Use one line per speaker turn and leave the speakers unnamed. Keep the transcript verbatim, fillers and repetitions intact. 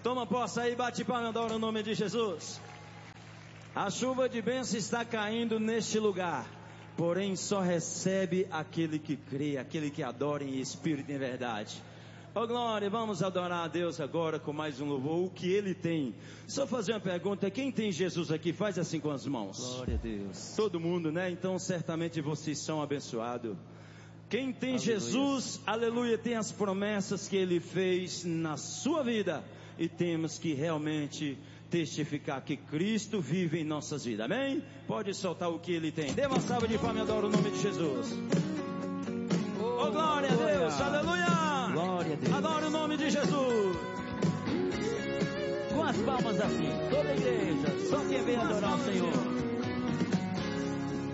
Toma posse aí, bate palma, adora o nome de Jesus. A chuva de bênção está caindo neste lugar, porém só recebe aquele que crê, aquele que adora em espírito e em verdade. Oh glória, vamos adorar a Deus agora com mais um louvor, o que Ele tem. Só fazer uma pergunta, quem tem Jesus aqui? Faz assim com as mãos.
Glória a Deus.
Todo mundo, né? Então certamente vocês são abençoados. Quem tem
Aleluia.
Jesus, aleluia, tem as promessas que Ele fez na sua vida. E temos que realmente testificar que Cristo vive em nossas vidas, amém? Pode soltar o que Ele tem. Dê uma salva de palmas e adora o nome de Jesus. Oh, glória a Deus, aleluia.
Glória a Deus.
Adora o nome de Jesus.
Com as palmas assim, toda a igreja, só quem vem adorar o Senhor.